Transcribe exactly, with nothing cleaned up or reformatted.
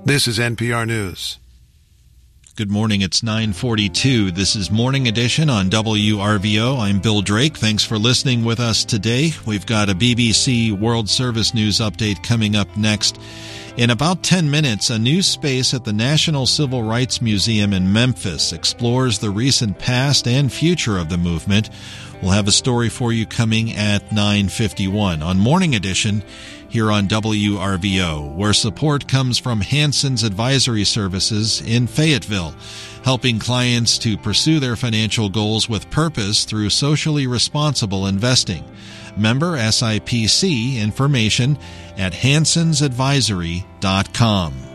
This is N P R News. Good morning. It's nine forty-two. This is Morning Edition on W R V O. I'm Bill Drake. Thanks for listening with us today. We've got a B B C World Service News update coming up next. In about ten minutes, a new space at the National Civil Rights Museum in Memphis explores the recent past and future of the movement. We'll have a story for you coming at nine fifty-one on Morning Edition here on W R V O, where support comes from Hanson's Advisory Services in Fayetteville, helping clients to pursue their financial goals with purpose through socially responsible investing. Member S I P C, information at hansons advisory dot com.